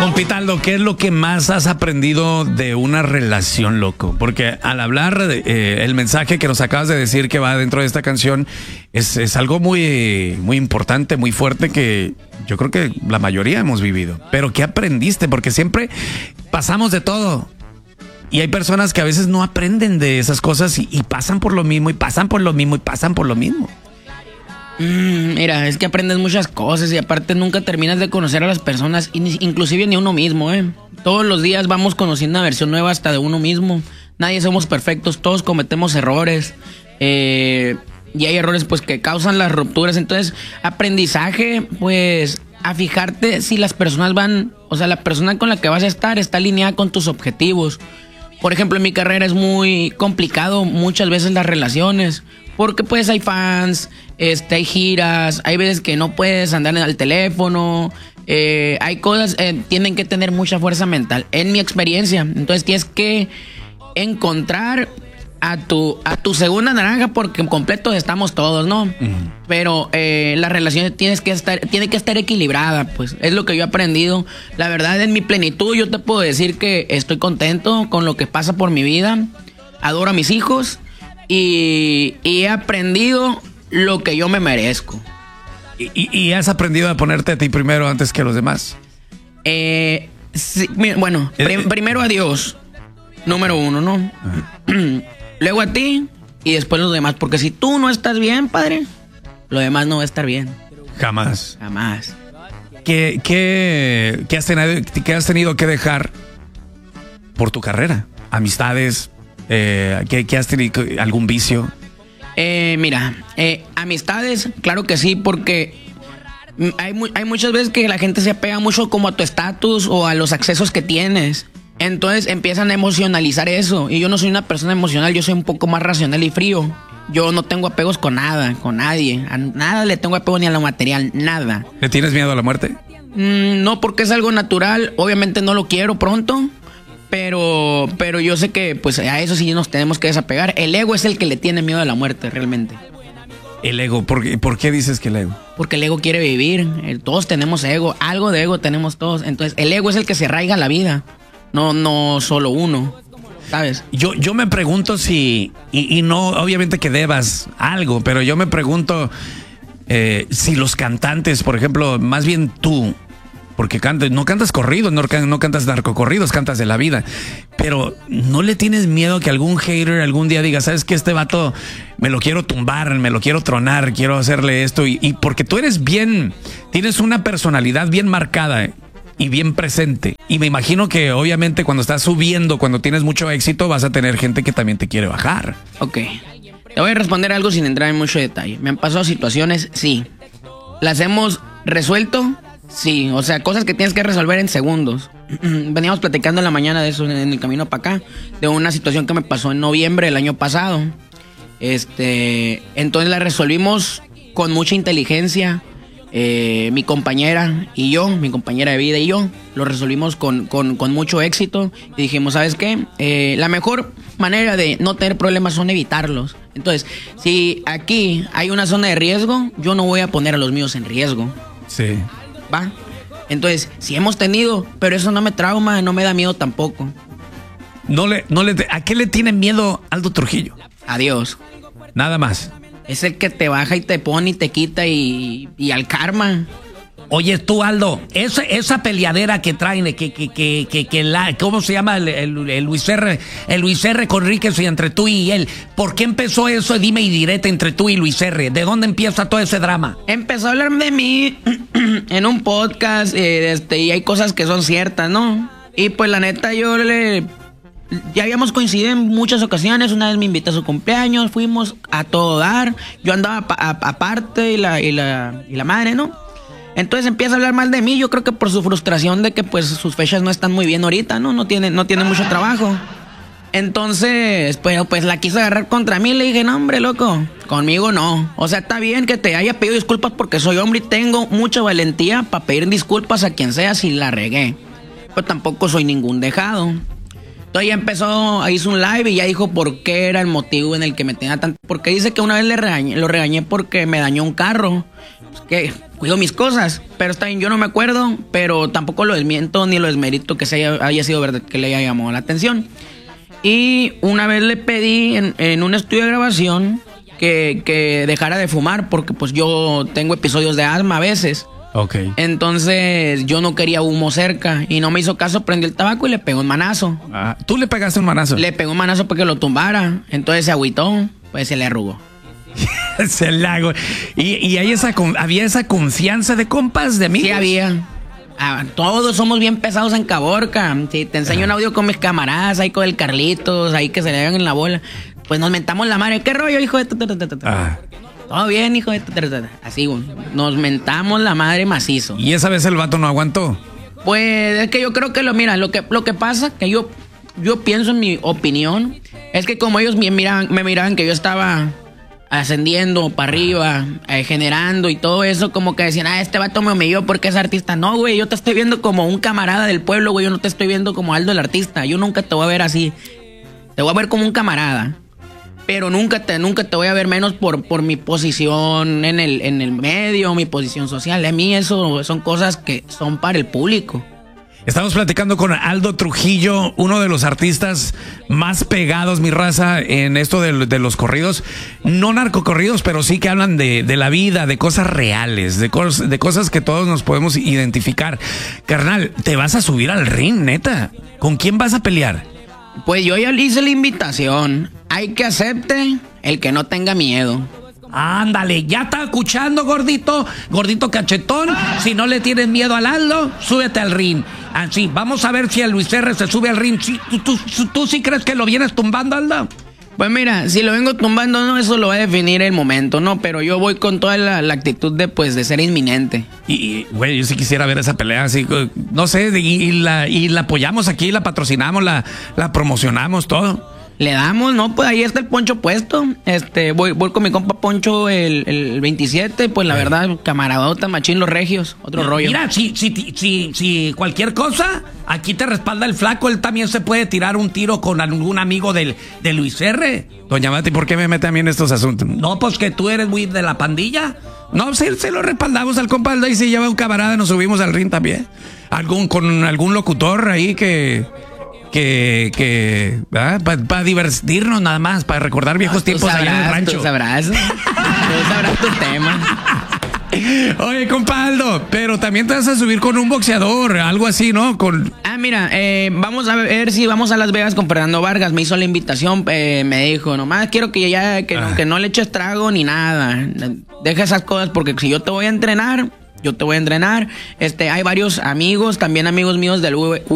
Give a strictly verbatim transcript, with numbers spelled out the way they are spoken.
Compitaldo, ¿qué es lo que más has aprendido de una relación, loco? Porque al hablar, eh, el mensaje que nos acabas de decir que va dentro de esta canción es, es algo muy, muy importante, muy fuerte, que yo creo que la mayoría hemos vivido. Pero ¿qué aprendiste? Porque siempre pasamos de todo. Y hay personas que a veces no aprenden de esas cosas y, y pasan por lo mismo, y pasan por lo mismo, y pasan por lo mismo. Mm, mira, es que aprendes muchas cosas y aparte nunca terminas de conocer a las personas, inclusive ni uno mismo, ¿eh? Todos los días vamos conociendo una versión nueva hasta de uno mismo. Nadie somos perfectos, todos cometemos errores. Eh, y hay errores pues que causan las rupturas. Entonces, aprendizaje, pues, a fijarte si las personas van, o sea, la persona con la que vas a estar está alineada con tus objetivos. Por ejemplo, en mi carrera es muy complicado muchas veces las relaciones, porque pues hay fans, este, hay giras, hay veces que no puedes andar al teléfono, eh, hay cosas, eh, tienen que tener mucha fuerza mental, en mi experiencia. Entonces tienes que encontrar a tu, a tu segunda naranja, porque en completo estamos todos, ¿no? Uh-huh. Pero eh, la relación tienes que estar, tiene que estar equilibrada, pues es lo que yo he aprendido. La verdad, en mi plenitud yo te puedo decir que estoy contento con lo que pasa por mi vida, adoro a mis hijos. Y, y he aprendido lo que yo me merezco. ¿Y, y, y has aprendido a ponerte a ti primero antes que a los demás? Eh, sí, bueno, prim, primero a Dios, número uno, ¿no? Uh-huh. Luego a ti y después los demás. Porque si tú no estás bien, padre, lo demás no va a estar bien. Jamás. Jamás. ¿Qué, qué, qué, has, tenido, qué has tenido que dejar por tu carrera? Amistades. Eh, ¿qué, ¿Qué has tenido? ¿Algún vicio? Eh, mira, eh, amistades, claro que sí, porque hay, mu- hay muchas veces que la gente se apega mucho como a tu estatus o a los accesos que tienes. Entonces empiezan a emocionalizar eso. Y yo no soy una persona emocional, yo soy un poco más racional y frío. Yo no tengo apegos con nada, con nadie. A nada le tengo apego, ni a lo material, nada. ¿Le tienes miedo a la muerte? Mm, no, porque es algo natural. Obviamente no lo quiero pronto. Pero, pero yo sé que pues a eso sí nos tenemos que desapegar. El ego es el que le tiene miedo a la muerte, realmente. El ego, ¿por qué, ¿por qué dices que el ego? Porque el ego quiere vivir. Todos tenemos ego, algo de ego tenemos todos. Entonces el ego es el que se arraiga a la vida, no, no solo uno, ¿sabes? Yo, yo me pregunto si, y, y no obviamente que debas algo, pero yo me pregunto eh, si los cantantes, por ejemplo, más bien tú, porque cantas, no cantas corridos, no, no cantas narcocorridos, cantas de la vida. Pero ¿no le tienes miedo que algún hater algún día diga, sabes que este vato me lo quiero tumbar, me lo quiero tronar, quiero hacerle esto? Y, y porque tú eres bien, tienes una personalidad bien marcada y bien presente. Y me imagino que obviamente cuando estás subiendo, cuando tienes mucho éxito, vas a tener gente que también te quiere bajar. Ok. Te voy a responder algo sin entrar en mucho detalle. ¿Me han pasado situaciones? Sí. ¿Las hemos resuelto? Sí, o sea, cosas que tienes que resolver en segundos. Veníamos platicando en la mañana de eso, en el camino para acá, de una situación que me pasó en noviembre del año pasado. Este, entonces la resolvimos con mucha inteligencia. Eh, mi compañera y yo, mi compañera de vida y yo, lo resolvimos con, con, con mucho éxito. Y dijimos, ¿sabes qué? Eh, la mejor manera de no tener problemas son evitarlos. Entonces, si aquí hay una zona de riesgo, yo no voy a poner a los míos en riesgo. Sí. ¿Va? Entonces, si hemos tenido, pero eso no me trauma, no me da miedo tampoco. No le, no le, ¿a qué le tiene miedo Aldo Trujillo? A Dios. Nada más. Es el que te baja y te pone y te quita y, y al karma. Oye, tú, Aldo, esa, esa peleadera que traen, que, que, que, que, que la, ¿cómo se llama? El, el, el Luis R. El Luis R. Conríquez y entre tú y él. ¿Por qué empezó eso? Dime y direte entre tú y Luis R. ¿De dónde empieza todo ese drama? Empezó a hablar de mí en un podcast eh, este, y hay cosas que son ciertas, ¿no? Y pues la neta yo le... Ya habíamos coincidido en muchas ocasiones. Una vez me invitó a su cumpleaños, fuimos a todo dar. Yo andaba aparte y la, y, la, y la madre, ¿no? Entonces empieza a hablar mal de mí. Yo creo que por su frustración de que pues sus fechas no están muy bien ahorita, ¿no? No tiene, no tiene mucho trabajo. Entonces, pues, pues la quiso agarrar contra mí. Le dije, no, hombre, loco, conmigo no. O sea, está bien que te haya pedido disculpas porque soy hombre y tengo mucha valentía para pedir disculpas a quien sea si la regué. Pero tampoco soy ningún dejado. Entonces ya empezó, hizo un live y ya dijo por qué era el motivo en el que me tenía tanto... Porque dice que una vez le regañé, lo regañé porque me dañó un carro. pues, que cuido mis cosas, pero está bien, yo no me acuerdo, pero tampoco lo desmiento ni lo desmerito que se haya, haya sido verdad, que le haya llamado la atención. Y una vez le pedí en, en un estudio de grabación que, que dejara de fumar, porque pues yo tengo episodios de asma a veces. Ok. Entonces yo no quería humo cerca y no me hizo caso, prendió el tabaco y le pegó un manazo. Ah, ¿tú le pegaste un manazo? Le pegó un manazo para que lo tumbara, entonces se agüitó, pues se le arrugó. Se lago. Y, y hay esa, había esa confianza de compas, de amigos. Sí había. Ah, todos somos bien pesados en Caborca. Si te enseño un audio con mis camaradas, ahí con el Carlitos, ahí que se le hagan en la bola, pues nos mentamos la madre. ¿Qué rollo, hijo de...? Ah. Todo bien, hijo de... Así, güey. Nos mentamos la madre macizo. ¿Y esa vez el vato no aguantó? Pues es que yo creo que lo, mira, lo que, lo que pasa, que yo, yo pienso en mi opinión, es que como ellos me miraban, me miraban que yo estaba ascendiendo para arriba, eh, generando y todo eso, como que decían, ah, este vato me humilló porque es artista. No, güey, yo te estoy viendo como un camarada del pueblo, güey, yo no te estoy viendo como Aldo el artista. Yo nunca te voy a ver así. Te voy a ver como un camarada. Pero nunca te, nunca te voy a ver menos por, por mi posición en el, en el medio, mi posición social. A mí eso son cosas que son para el público. Estamos platicando con Aldo Trujillo, uno de los artistas más pegados, mi raza, en esto de, de los corridos. No narcocorridos, pero sí que hablan de, de la vida, de cosas reales, de, cos, de cosas que todos nos podemos identificar. Carnal, ¿te vas a subir al ring, neta? ¿Con quién vas a pelear? Pues yo ya le hice la invitación. Hay que acepte el que no tenga miedo. Ándale, ya está escuchando, gordito, gordito cachetón. Si no le tienes miedo al Aldo, súbete al ring. Así, vamos a ver si el Luis R se sube al ring. ¿Sí, tú, tú, tú, ¿Tú sí crees que lo vienes tumbando, Aldo? Pues mira, si lo vengo tumbando, no, eso lo va a definir el momento, ¿no? Pero yo voy con toda la, la actitud de, pues, de ser inminente. Y, güey, yo sí quisiera ver esa pelea así, no sé, y, y, la, y la apoyamos aquí, la patrocinamos, la, la promocionamos, todo. Le damos, no, pues ahí está el Poncho puesto. Este, voy, voy con mi compa Poncho el, el veintisiete, pues la verdad, camaradota, machín los regios, otro Mira, rollo. Mira, si, si, si, si cualquier cosa, aquí te respalda el flaco, él también se puede tirar un tiro con algún amigo del, de Luis R. Doña Mati, ¿por qué me mete a mí en estos asuntos? No, pues que tú eres muy de la pandilla. No, sí, se lo respaldamos al compa Aldo y si lleva un camarada nos subimos al ring también. Algún, con algún locutor ahí que... que, que para pa divertirnos nada más, para recordar viejos no, tiempos sabrás, allá en el rancho. Tú sabrás, tú sabrás tu tema. Oye, compa Aldo, pero también te vas a subir con un boxeador, algo así, ¿no? Con... Ah, mira, eh, vamos a ver si vamos a Las Vegas con Fernando Vargas. Me hizo la invitación, eh, me dijo, nomás quiero que ya que, ah. no, que no le eches trago ni nada. Deja esas cosas porque si yo te voy a entrenar, yo te voy a entrenar. Este, hay varios amigos, también amigos míos del U